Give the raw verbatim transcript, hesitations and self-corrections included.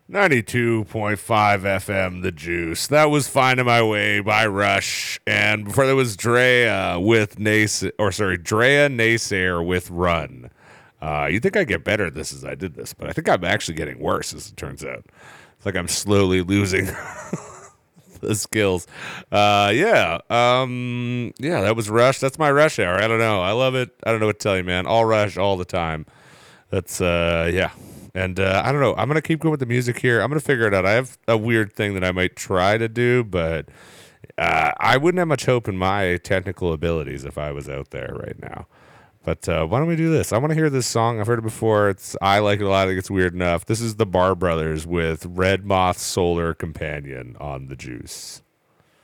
ninety-two point five F M, The Juice. That was Finding My Way by Rush. And before that was Drea with Nays, or sorry, Drea Naysayer with Run. Uh, you'd think I'd get better at this as I did this, but I think I'm actually getting worse, as it turns out. It's like I'm slowly losing the skills. Uh, yeah. Um, yeah, that was Rush. That's my Rush hour. I don't know. I love it. I don't know what to tell you, man. All Rush all the time. That's, uh, yeah. And uh, I don't know. I'm going to keep going with the music here. I'm going to figure it out. I have a weird thing that I might try to do, but uh, I wouldn't have much hope in my technical abilities if I was out there right now. But uh, why don't we do this? I want to hear this song. I've heard it before. It's I like it a lot. I think it's weird enough. This is the Bar Brothers with Red Moth Solar Companion on The Juice.